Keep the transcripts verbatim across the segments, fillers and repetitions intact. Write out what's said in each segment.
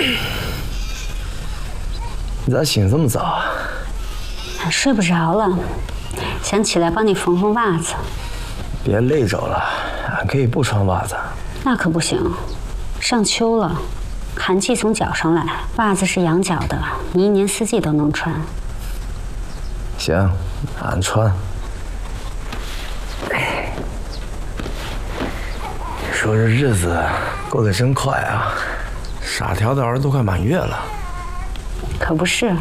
你咋醒这么早啊？ 睡不着了，想起来帮你缝缝袜子。 别累着了，俺可以不穿袜子。 那可不行，上秋了，寒气从脚上来，袜子是养脚的，你一年四季都能穿。 行，俺穿。说这日子过得真快啊，傻条的儿都快满月了。 可不是，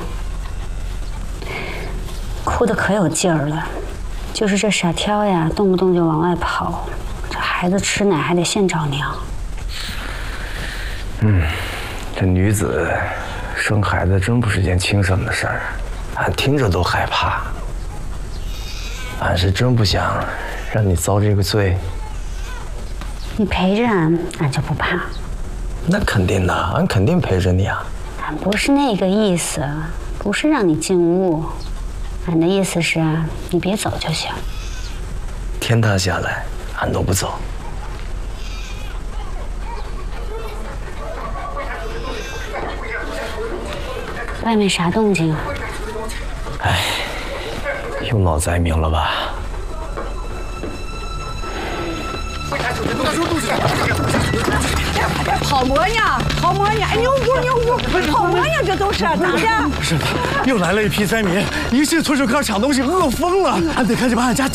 哭得可有劲儿了。就是这傻挑呀，动不动就往外跑，这孩子吃奶还得现找娘。 嗯，这女子生孩子真不是件轻省的事儿，俺听着都害怕。俺是真不想让你遭这个罪。 你陪着俺，俺就不怕。 那肯定的，俺肯定陪着你啊。 俺不是那个意思，不是让你进屋。俺的意思是，你别走就行。 天塌下来，俺都不走。 外面啥动静啊？ 哎，又闹灾民了吧？ 好模样，好模样！哎，牛姑牛姑，好模样，这都是咋的？ 是的，又来了一批灾民，一进村就开始抢东西，饿疯了，俺得赶紧把俺家